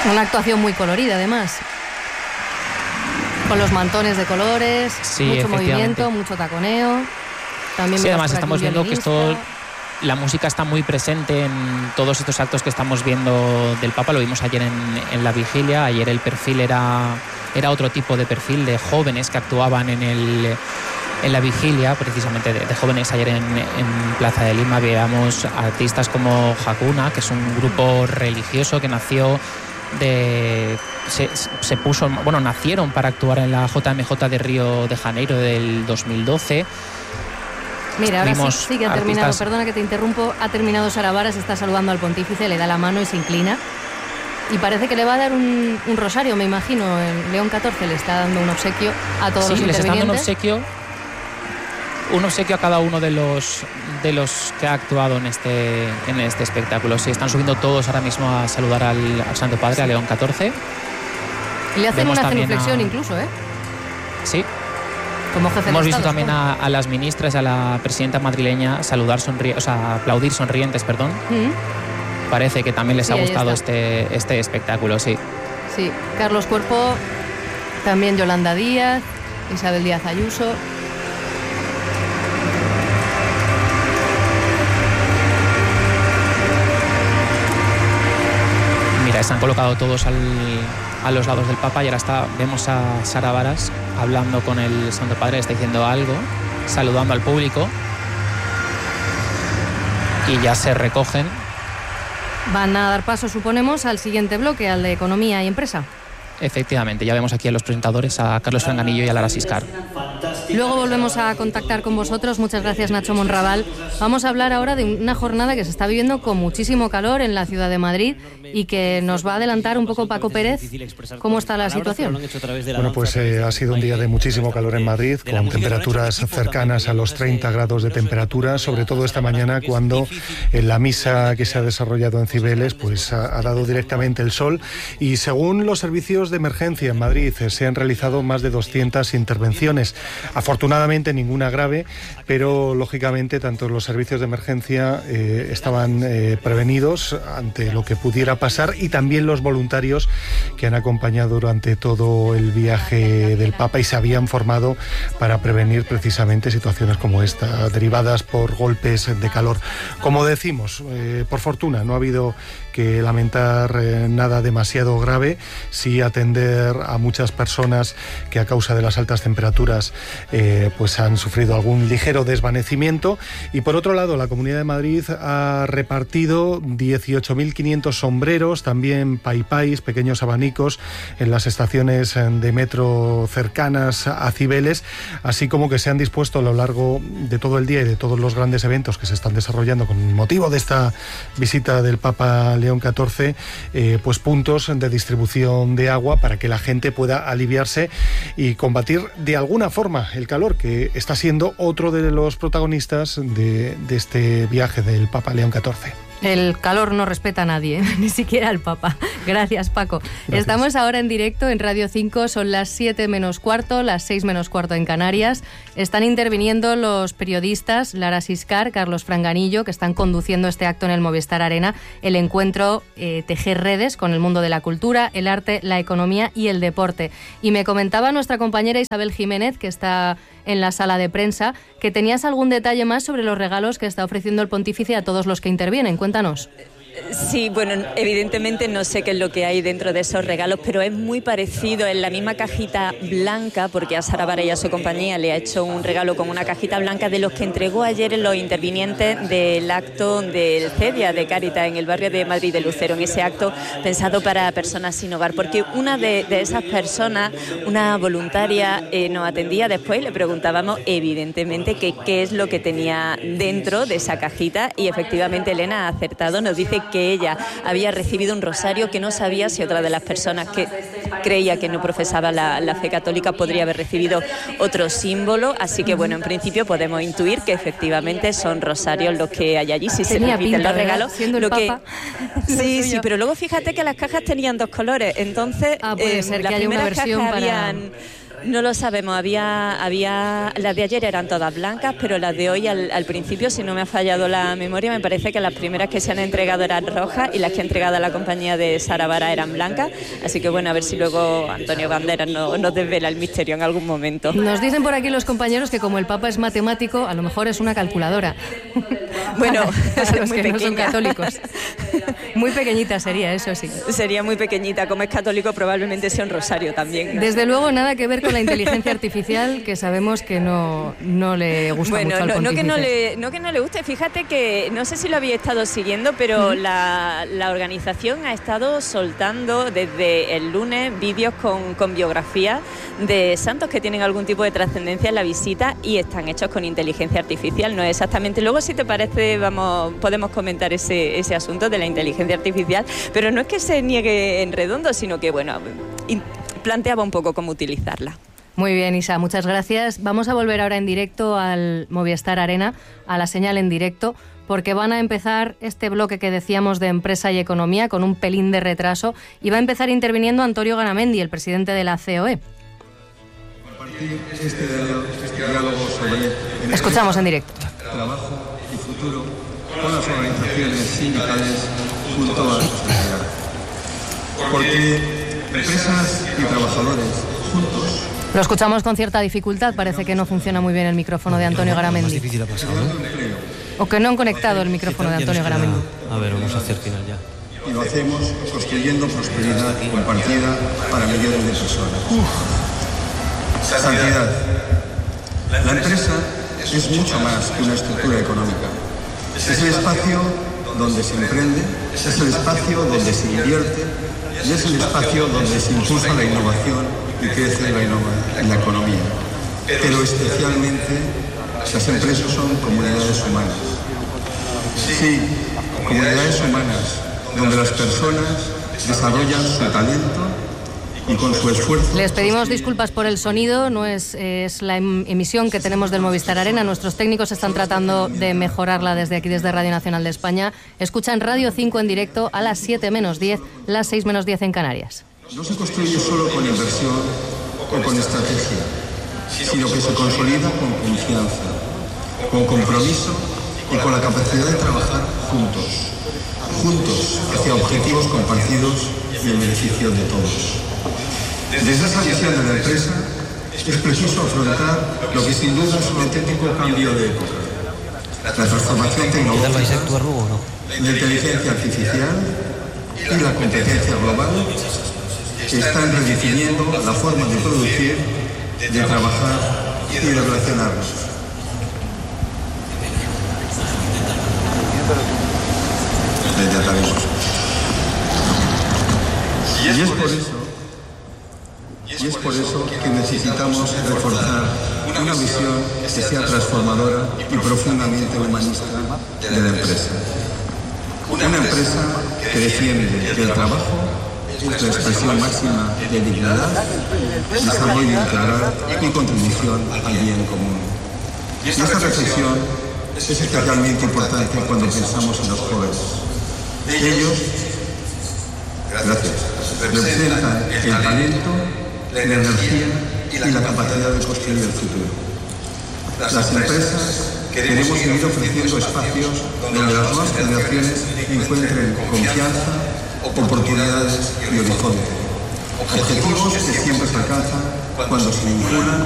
Una actuación muy colorida, además. Con los mantones de colores, sí, mucho movimiento, mucho taconeo. También sí, además estamos viendo que esto, la música está muy presente en todos estos actos que estamos viendo del Papa. Lo vimos ayer en la vigilia. Ayer el perfil era otro tipo de perfil de jóvenes que actuaban en la vigilia, precisamente de jóvenes. Ayer en Plaza de Lima veíamos artistas como Hakuna, que es un grupo religioso que nació nacieron para actuar en la JMJ de Río de Janeiro del 2012. Mira, ahora sí que ha terminado, perdona que te interrumpo, ha terminado Sara Varas, está saludando al pontífice, le da la mano y se inclina. Y parece que le va a dar un rosario, me imagino. En León XIV le está dando un obsequio a todos los intervinientes. Sí, les está dando un obsequio a cada uno de los que ha actuado en este espectáculo. Sí, están subiendo todos ahora mismo a saludar al Santo Padre, a León XIV. Y le hacen una genuflexión incluso, ¿eh? Sí. Como jefe Hemos de visto Estado, también a las ministras, a la presidenta madrileña aplaudir sonrientes, perdón. Parece que también les ha gustado este espectáculo, sí. Sí, Carlos Cuerpo, también Yolanda Díaz, Isabel Díaz Ayuso. Mira, se han colocado todos a los lados del Papa y ahora vemos a Sara Varas hablando con el Santo Padre, está diciendo algo, saludando al público y ya se recogen. Van a dar paso, suponemos, al siguiente bloque, al de Economía y Empresa. Efectivamente, ya vemos aquí a los presentadores, a Carlos Franganillo y a Lara Siscar. Luego volvemos a contactar con vosotros. Muchas gracias, Nacho Monraval. Vamos a hablar ahora de una jornada que se está viviendo con muchísimo calor en la ciudad de Madrid y que nos va a adelantar un poco Paco Pérez. ¿Cómo está la situación? Bueno, pues ha sido un día de muchísimo calor en Madrid, con temperaturas cercanas a los 30 grados de temperatura, sobre todo esta mañana cuando en la misa que se ha desarrollado en Cibeles pues ha dado directamente el sol, y según los servicios de emergencia en Madrid se han realizado más de 200 intervenciones. Afortunadamente ninguna grave, pero lógicamente tanto los servicios de emergencia estaban prevenidos ante lo que pudiera pasar, y también los voluntarios que han acompañado durante todo el viaje del Papa y se habían formado para prevenir precisamente situaciones como esta, derivadas por golpes de calor. Como decimos, por fortuna no ha habido que lamentar nada demasiado grave, sí atender a muchas personas que a causa de las altas temperaturas pues han sufrido algún ligero desvanecimiento. Y por otro lado, la Comunidad de Madrid ha repartido 18.500 sombreros, también paipais, pequeños abanicos, en las estaciones de metro cercanas a Cibeles, así como que se han dispuesto a lo largo de todo el día y de todos los grandes eventos que se están desarrollando con motivo de esta visita del Papa León XIV, pues puntos de distribución de agua para que la gente pueda aliviarse y combatir de alguna forma el calor, que está siendo otro de los protagonistas de este viaje del Papa León XIV. El calor no respeta a nadie, ni siquiera al Papa. Gracias, Paco. Gracias. Estamos ahora en directo en Radio 5, son las 7 menos cuarto, las 6 menos cuarto en Canarias. Están interviniendo los periodistas Lara Siscar, Carlos Franganillo, que están conduciendo este acto en el Movistar Arena, el encuentro Tejer Redes con el mundo de la cultura, el arte, la economía y el deporte. Y me comentaba nuestra compañera Isabel Jiménez, que está en la sala de prensa, que tenías algún detalle más sobre los regalos que está ofreciendo el pontífice a todos los que intervienen. Cuéntanos. Sí, bueno, evidentemente no sé qué es lo que hay dentro de esos regalos, pero es muy parecido, en la misma cajita blanca, porque a Sara Varas y a su compañía le ha hecho un regalo con una cajita blanca de los que entregó ayer los intervinientes del acto del CEDIA de Cáritas en el barrio de Madrid de Lucero, en ese acto pensado para personas sin hogar, porque una de esas personas, una voluntaria, nos atendía después y le preguntábamos evidentemente qué es lo que tenía dentro de esa cajita, y efectivamente Elena ha acertado, nos dice que ella había recibido un rosario, que no sabía si otra de las personas que creía que no profesaba la fe católica podría haber recibido otro símbolo, así que bueno, en principio podemos intuir que efectivamente son rosarios los que hay allí, si se repiten los regalos. Siendo el Papa. Sí, pero luego fíjate que las cajas tenían dos colores, entonces puede ser las que haya una primeras versión cajas para... habían No lo sabemos, las de ayer eran todas blancas, pero las de hoy al principio, si no me ha fallado la memoria, me parece que las primeras que se han entregado eran rojas y las que ha entregado a la compañía de Sara Vara eran blancas, así que bueno, a ver si luego Antonio Banderas nos desvela el misterio en algún momento. Nos dicen por aquí los compañeros que como el Papa es matemático, a lo mejor es una calculadora. Bueno, para los muy que pequeña. no son católicos. Muy pequeñita sería, eso sí. Sería muy pequeñita, como es católico probablemente sea un rosario también, ¿no? Desde luego nada que ver con la inteligencia artificial, que sabemos que no le gusta mucho al pontífice. No que no le guste, fíjate que, no sé si lo había estado siguiendo, pero la organización ha estado soltando desde el lunes vídeos con biografías de santos que tienen algún tipo de trascendencia en la visita y están hechos con inteligencia artificial, no exactamente. Luego, si te parece, podemos comentar ese asunto de la inteligencia artificial, pero no es que se niegue en redondo, sino que, bueno, planteaba un poco cómo utilizarla. Muy bien, Isa, muchas gracias. Vamos a volver ahora en directo al Movistar Arena, a la señal en directo, porque van a empezar este bloque que decíamos de empresa y economía con un pelín de retraso y va a empezar interviniendo Antonio Garamendi, el presidente de la COE. Este diálogo sobre Escuchamos en directo. Trabajo y futuro con las organizaciones sindicales junto a la sociedad. Porque empresas y trabajadores juntos. Lo escuchamos con cierta dificultad, parece que no funciona muy bien el micrófono de Antonio Garamendi. Más difícil ha pasado, ¿no? O que no han conectado el micrófono de Antonio Garamendi. A ver, vamos a hacer final ya. Y lo hacemos construyendo prosperidad compartida para millones de personas. Santidad. La empresa es mucho más que una estructura económica. Es el espacio donde se emprende, es el espacio donde se invierte y es el espacio donde se impulsa la innovación y crece la economía. Pero especialmente las empresas son comunidades humanas. Sí, comunidades humanas donde las personas desarrollan su talento y con su esfuerzo. Les pedimos disculpas por el sonido, no es la emisión que tenemos del Movistar Arena. Nuestros técnicos están tratando de mejorarla desde aquí, desde Radio Nacional de España. Escuchan Radio 5 en directo a las 7 menos 10, las 6 menos 10 en Canarias. No se construye solo con inversión o con estrategia, sino que se consolida con confianza, con compromiso y con la capacidad de trabajar juntos hacia objetivos compartidos y el beneficio de todos. Desde esa visión de la empresa es preciso afrontar lo que sin duda es un auténtico cambio de época. La transformación tecnológica, la inteligencia artificial y la competencia global están redefiniendo la forma de producir, de trabajar y de relacionarnos. Y es por eso que necesitamos reforzar una visión que sea transformadora y profundamente humanista de la empresa. Una empresa que defiende que el trabajo es la expresión máxima de dignidad, desarrollo integral y contribución al bien común. Y esta reflexión es especialmente importante cuando pensamos en los jóvenes. Ellos, representan el talento, la energía y la capacidad de construir el futuro. Las empresas queremos seguir ofreciendo espacios donde las nuevas generaciones encuentren confianza, oportunidades y horizonte. Objetivos que siempre se alcanzan cuando se vinculan